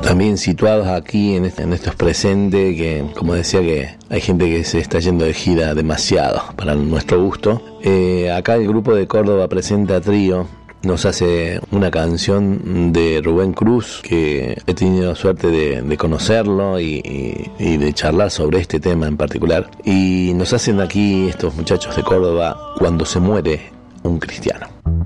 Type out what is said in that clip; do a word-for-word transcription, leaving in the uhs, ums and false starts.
también situados aquí en, este, en estos presentes, que como decía, que hay gente que se está yendo de gira demasiado para nuestro gusto. Eh, acá el grupo de Córdoba Presenta Trío nos hace una canción de Rubén Cruz, que he tenido suerte de, de conocerlo y, y, y de charlar sobre este tema en particular. Y nos hacen aquí estos muchachos de Córdoba, Cuando se muere un cristiano.